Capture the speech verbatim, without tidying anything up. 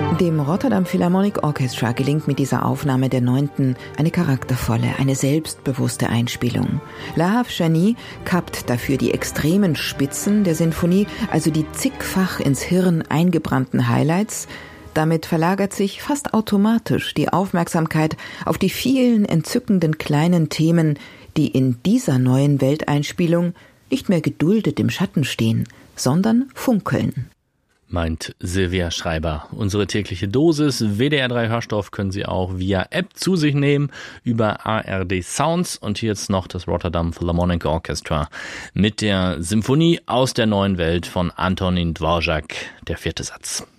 Dem Rotterdam Philharmonic Orchestra gelingt mit dieser Aufnahme der neunten eine charaktervolle, eine selbstbewusste Einspielung. Lahav Shani kappt dafür die extremen Spitzen der Sinfonie, also die zigfach ins Hirn eingebrannten Highlights. Damit verlagert sich fast automatisch die Aufmerksamkeit auf die vielen entzückenden kleinen Themen, die in dieser neuen Welteinspielung nicht mehr geduldet im Schatten stehen, sondern funkeln. Meint Silvia Schreiber. Unsere tägliche Dosis W D R drei Hörstoff können Sie auch via App zu sich nehmen über A R D Sounds. Und hier jetzt noch das Rotterdam Philharmonic Orchestra mit der Symphonie aus der neuen Welt von Antonín Dvořák, der vierte Satz.